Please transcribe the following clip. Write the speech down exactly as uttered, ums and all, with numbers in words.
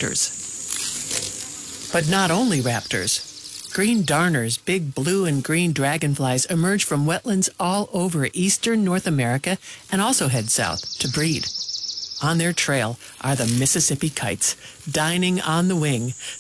raptors. But not only raptors. Green darners, big blue and green dragonflies, emerge from wetlands all over eastern North America and also head south to breed. On their trail are the Mississippi kites, dining on the wing,